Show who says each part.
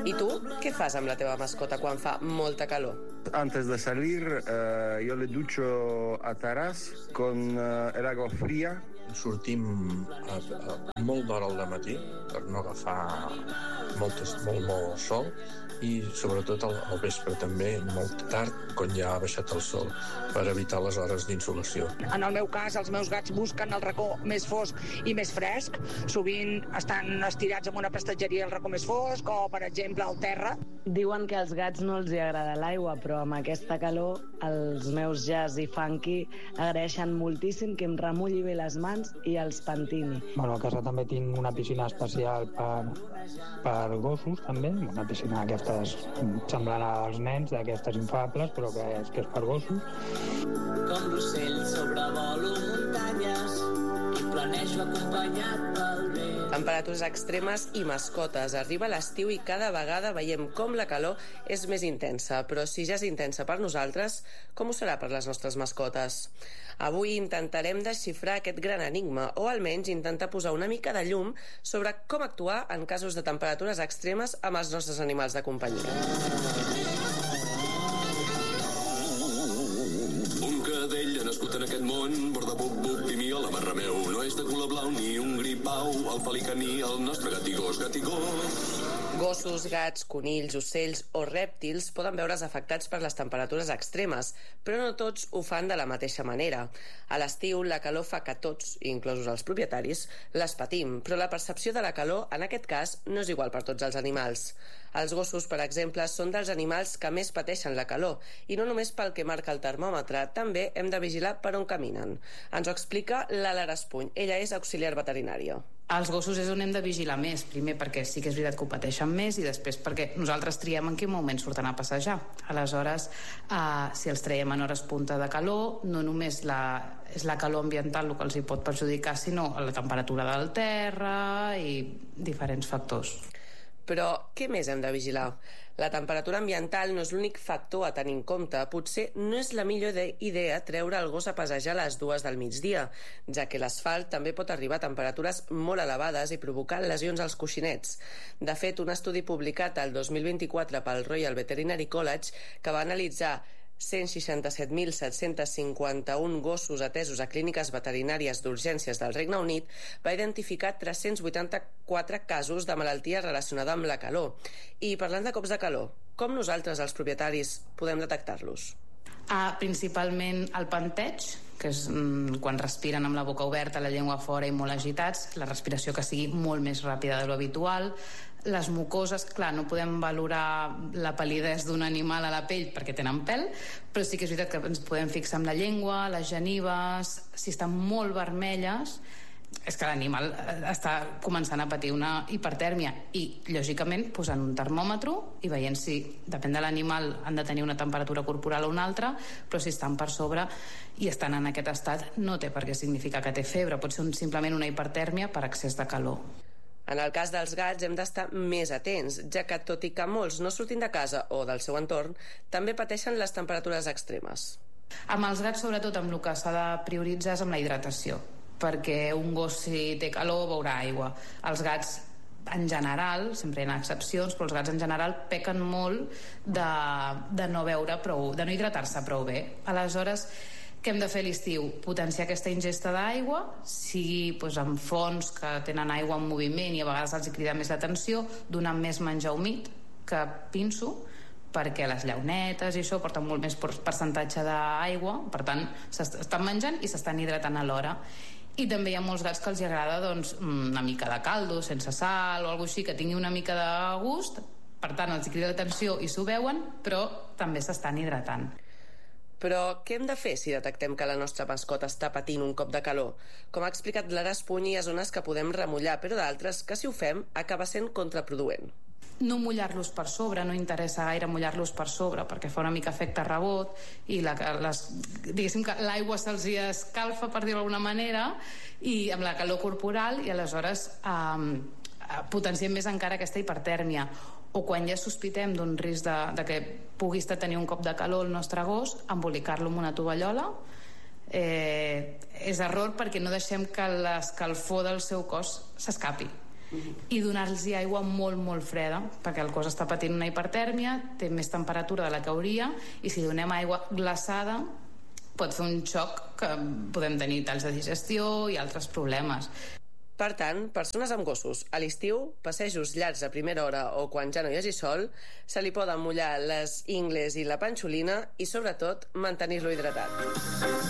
Speaker 1: I tu, què fas amb la teva mascota quan fa molta calor?
Speaker 2: Antes de salir, yo le ducho a Taras con el agua fría.
Speaker 3: Sortim a molt d'hora al matí per no agafar molt sol i sobretot al vespre també, molt tard, quan ja ha baixat el sol, per evitar les hores d'insolació.
Speaker 4: En el meu cas, els meus gats busquen el racó més fosc i més fresc. Sovint estan estirats en una prestatgeria al racó més fosc o, per exemple, al terra.
Speaker 5: Diuen que als gats no els hi agrada l'aigua, però amb aquesta calor els meus Jazz i Funky agraeixen moltíssim que em remulli bé les mans i els pentini.
Speaker 6: Bueno, a casa també tinc una piscina especial per gossos, també, una piscina d'aquestes semblant als nens, d'aquestes infables, però que és per gossos.
Speaker 7: Com l'ocell sobrevolo muntanyes i planejo acompanyat pel vent.
Speaker 1: Temperatures extremes i mascotes. Arriba l'estiu i cada vegada veiem com la calor és més intensa, però si ja és intensa per nosaltres, com ho serà per les nostres mascotes? Avui intentarem desxifrar aquest gran enigma, o almenys intentar posar una mica de llum sobre com actuar en casos de temperatures extremes amb els nostres animals de companyia.
Speaker 8: Un cadell ha nascut en aquest món, borda buc i mi a la barra meu. No és de color blau ni un gripau, el felic ni el nostre gatigós.
Speaker 1: Gossos, gats, conills, ocells o rèptils poden veure's afectats per les temperatures extremes, però no tots ho fan de la mateixa manera. A l'estiu, la calor fa que tots, inclosos els propietaris, les patim, però la percepció de la calor, en aquest cas, no és igual per tots els animals. Els gossos, per exemple, són dels animals que més pateixen la calor, i no només pel que marca el termòmetre, també hem de vigilar per on caminen. Ens ho explica la Lara Espuny. Ella és auxiliar veterinària.
Speaker 9: Els gossos és on hem de vigilar més, primer perquè sí que és veritat que ho pateixen més i després perquè nosaltres triem en quin moment surten a passejar. Aleshores, si els traiem en hores punta de calor, no només és la calor ambiental el que els hi pot perjudicar, sinó la temperatura del terra i diferents factors.
Speaker 1: Però què més hem de vigilar? La temperatura ambiental no és l'únic factor a tenir en compte. Potser no és la millor idea treure el gos a passejar a les 2 del migdia, ja que l'asfalt també pot arribar a temperatures molt elevades i provocar lesions als coixinets. De fet, un estudi publicat el 2024 pel Royal Veterinary College, que va analitzar 167.751 gossos atesos a clíniques veterinàries d'urgències del Regne Unit, va identificar 384 casos de malaltia relacionada amb la calor. I parlant de cops de calor, com nosaltres, els propietaris, podem detectar-los?
Speaker 9: Principalment el panteig, que és quan respiren amb la boca oberta, la llengua fora i molt agitats, la respiració que sigui molt més ràpida de lo habitual. Les mucoses, clar, no podem valorar la pal·lidesa d'un animal a la pell perquè tenen pèl, però sí que és veritat que ens podem fixar en la llengua, les genives, si estan molt vermelles, és que l'animal està començant a patir una hipertèrmia i, lògicament, posant un termòmetre i veient si, depèn de l'animal, han de tenir una temperatura corporal o una altra, però si estan per sobre i estan en aquest estat, no té per què significar que té febre, pot ser simplement una hipertèrmia per excés de calor.
Speaker 1: En el cas dels gats hem d'estar més atents, ja que tot i que molts no surtin de casa o del seu entorn, també pateixen les temperatures extremes.
Speaker 9: Amb els gats, sobretot, amb el que s'ha de prioritzar és amb la hidratació, perquè un gos, si té calor, beurà aigua. Els gats, en general, sempre hi ha excepcions, però els gats en general pequen molt de no beure prou, de no hidratar-se prou bé. Aleshores, què hem de fer a l'estiu? Potenciar aquesta ingesta d'aigua, sigui amb fonts que tenen aigua en moviment i a vegades els crida més l'atenció, donar més menjar humit que pinso, perquè les llaunetes i això porten molt més percentatge d'aigua, per tant s'estan menjant i s'estan hidratant alhora. I també hi ha molts gats que els agrada una mica de caldo sense sal o alguna cosa així, que tingui una mica de gust, per tant els crida l'atenció i s'ho beuen, però també s'estan hidratant.
Speaker 1: Però què hem de fer si detectem que la nostra mascota està patint un cop de calor? Com ha explicat Lara Espuny, hi ha zones que podem remullar, però d'altres que, si ho fem, acaba sent contraproduent.
Speaker 9: No mullar-los per sobre, no interessa gaire mullar-los per sobre, perquè fa una mica efecte rebot i diguéssim que l'aigua se'ls escalfa, per dir-ho d'alguna manera, i amb la calor corporal, i aleshores potenciem més encara aquesta hipertèrmia. O quan ja sospitem d'un risc de que pugui tenir un cop de calor el nostre gos, embolicar-lo amb una tovallola. És error perquè no deixem que l'escalfor del seu cos s'escapi. i donar-los aigua molt, molt freda, perquè el cos està patint una hipertèrmia, té més temperatura de la que hauria, i si donem aigua glaçada pot fer un xoc que podem tenir talls de digestió i altres problemes.
Speaker 1: Per tant, persones amb gossos, a l'estiu, passejos llargs a primera hora o quan ja no hi hagi sol, se li poden mullar les ingles i la panxolina i, sobretot, mantenir-lo hidratat.